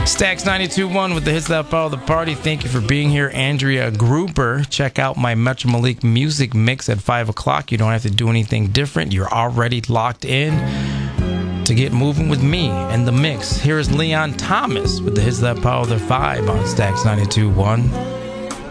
Stacks 92.1 with the hits that follow the party. Thank you for being here, Andrea Grouper. Check out my Metro Malik music mix at 5 o'clock. You don't have to do anything different. You're already locked in to get moving with me and the mix. Here is Leon Thomas with the hits that follow the vibe on Stacks 92.1.